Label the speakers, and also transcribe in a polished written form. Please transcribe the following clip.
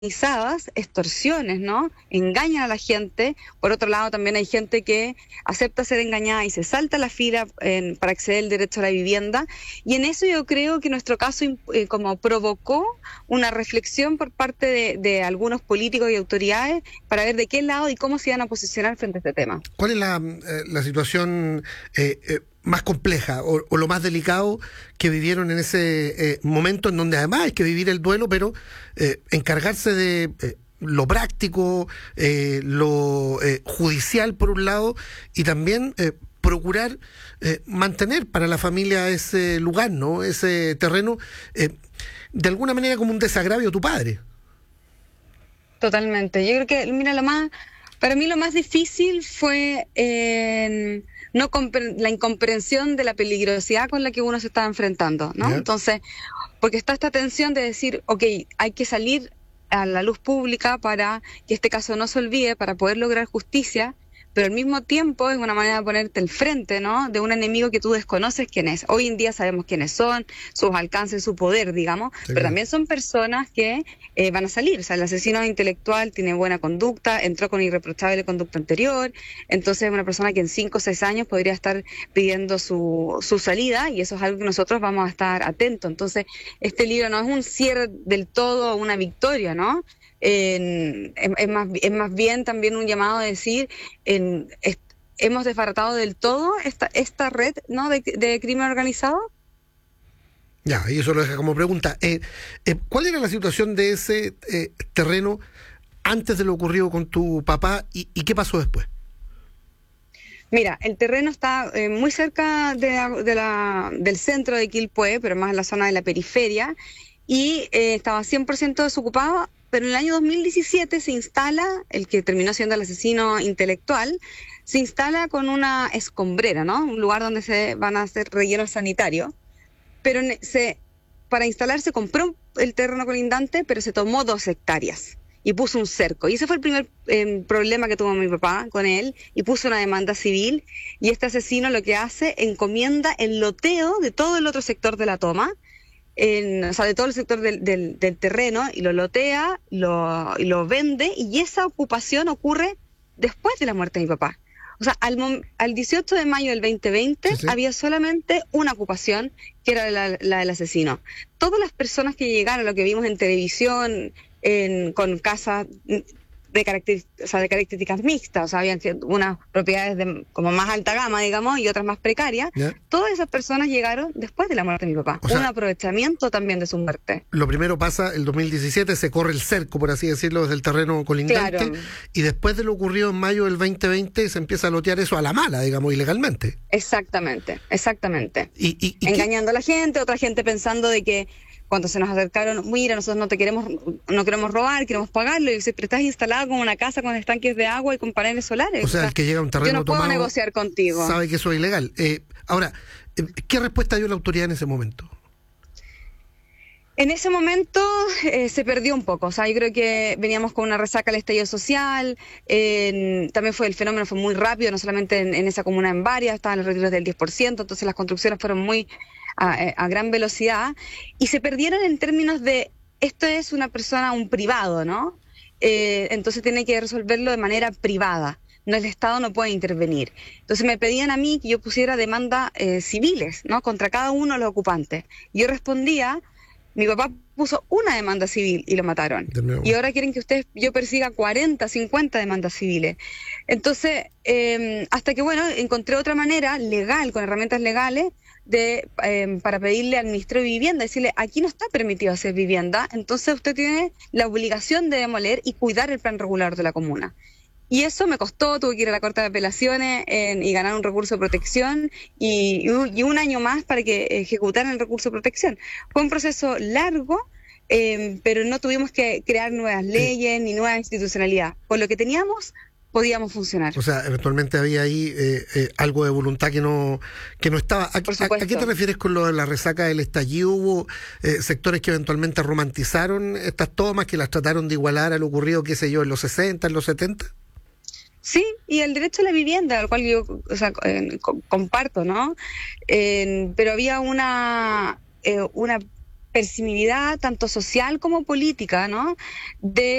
Speaker 1: organizadas, extorsiones, ¿no? Engañan a la gente. Por otro lado, también hay gente que acepta ser engañada y se salta la fila para acceder al derecho a la vivienda. Y en eso yo creo que nuestro caso como provocó una reflexión por parte de algunos políticos y autoridades para ver de qué lado y cómo se iban a posicionar frente a este tema.
Speaker 2: ¿Cuál es la situación más compleja o lo más delicado que vivieron en ese momento, en donde además hay que vivir el duelo, pero encargarse de lo práctico, lo judicial por un lado, y también procurar mantener para la familia ese lugar, ¿no? Ese terreno, de alguna manera como un desagravio a tu padre?
Speaker 1: Totalmente. Yo creo que, mira, para mí lo más difícil fue la incomprensión de la peligrosidad con la que uno se estaba enfrentando, ¿no?
Speaker 2: ¿Ya?
Speaker 1: Entonces, porque está esta tensión de decir, ok, hay que salir a la luz pública para que este caso no se olvide, para poder lograr justicia, pero al mismo tiempo es una manera de ponerte al frente, ¿no? De un enemigo que tú desconoces quién es. Hoy en día sabemos quiénes son, sus alcances, su poder, digamos,
Speaker 2: Sí,
Speaker 1: pero
Speaker 2: claro.
Speaker 1: también son personas que van a salir. O sea, el asesino intelectual tiene buena conducta, entró con irreprochable conducta anterior, entonces es una persona que en 5 o 6 años podría estar pidiendo su salida, y eso es algo que nosotros vamos a estar atentos. Entonces, este libro no es un cierre del todo, una victoria, ¿no? Es más bien también un llamado a decir, hemos desbaratado del todo esta red, ¿no? de crimen organizado.
Speaker 2: Ya, y eso lo deja como pregunta. ¿Cuál era la situación de ese terreno antes de lo ocurrido con tu papá y qué pasó después?
Speaker 1: Mira, el terreno está muy cerca del centro de Quilpué, pero más en la zona de la periferia, y estaba 100% desocupado, pero en el año 2017 se instala, el que terminó siendo el asesino intelectual, se instala con una escombrera, ¿no? Un lugar donde se van a hacer rellenos sanitarios, pero para instalarse compró el terreno colindante, pero se tomó 2 hectáreas y puso un cerco. Y ese fue el primer problema que tuvo mi papá con él, y puso una demanda civil, y este asesino lo que hace, encomienda el loteo de todo el otro sector de la toma, o sea, de todo el sector del terreno, y lo lotea, y lo vende, y esa ocupación ocurre después de la muerte de mi papá. O sea, al 18 de mayo del 2020
Speaker 2: Sí, sí.
Speaker 1: había solamente una ocupación, que era la del asesino. Todas las personas que llegaron, lo que vimos en televisión, con casas de características mixtas, o sea, habían unas propiedades como más alta gama, digamos, y otras más precarias.
Speaker 2: ¿Ya?
Speaker 1: Todas esas personas llegaron después de la muerte de mi papá.
Speaker 2: O sea,
Speaker 1: un aprovechamiento también de su muerte.
Speaker 2: Lo primero pasa, el 2017 se corre el cerco, por así decirlo, desde el terreno colindante,
Speaker 1: Claro.
Speaker 2: y después de lo ocurrido en mayo del 2020 se empieza a lotear eso a la mala, digamos, ilegalmente.
Speaker 1: Exactamente.
Speaker 2: ¿Y qué?
Speaker 1: Engañando a la gente, otra gente pensando de que cuando se nos acercaron, mira, nosotros no queremos robar, queremos pagarlo, y dice, pero estás instalado con una casa con estanques de agua y con paneles solares.
Speaker 2: O sea, el que llega a un terreno
Speaker 1: yo no puedo
Speaker 2: tomado
Speaker 1: negociar contigo.
Speaker 2: sabe que eso es ilegal. Ahora, ¿qué respuesta dio la autoridad en ese momento?
Speaker 1: En ese momento se perdió un poco, o sea, yo creo que veníamos con una resaca al estallido social, también el fenómeno fue muy rápido, no solamente en esa comuna, en varias, estaban los retiros del 10%, entonces las construcciones fueron muy a gran velocidad, y se perdieron en términos de, esto es una persona, un privado, ¿no? Entonces tiene que resolverlo de manera privada. No, el Estado no puede intervenir. Entonces me pedían a mí que yo pusiera demandas civiles, ¿no? Contra cada uno de los ocupantes. Yo respondía, mi papá puso una demanda civil y lo mataron.
Speaker 2: De nuevo.
Speaker 1: Y ahora quieren que yo persiga 40, 50 demandas civiles. Entonces, hasta que, bueno, encontré otra manera legal, con herramientas legales, para pedirle al Ministerio de Vivienda, decirle, aquí no está permitido hacer vivienda, entonces usted tiene la obligación de demoler y cuidar el plan regular de la comuna. Y eso me costó, tuve que ir a la Corte de Apelaciones y ganar un recurso de protección y un año más para que ejecutaran el recurso de protección. Fue un proceso largo, pero no tuvimos que crear nuevas leyes ni nueva institucionalidad. Con lo que teníamos, podíamos funcionar.
Speaker 2: O sea, eventualmente había ahí algo de voluntad que no estaba. ¿A
Speaker 1: Por
Speaker 2: qué
Speaker 1: supuesto.
Speaker 2: te refieres con lo de la resaca del estallido? ¿Hubo sectores que eventualmente romantizaron estas tomas, que las trataron de igualar a lo ocurrido, qué sé yo, en los 60, en los 70?
Speaker 1: Sí, y el derecho a la vivienda, al cual yo comparto, ¿no? Pero había una permisibilidad tanto social como política, ¿no? De